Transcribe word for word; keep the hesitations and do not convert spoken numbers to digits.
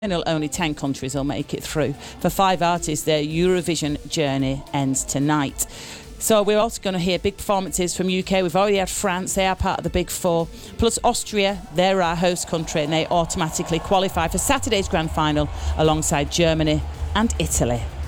Only ten countries will make it through. For five artists, their Eurovision journey ends tonight. So we're also going to hear big performances from U K. We've already had France, they are part of the Big Four. Plus Austria, they're our host country and they automatically qualify for Saturday's grand final alongside Germany and Italy.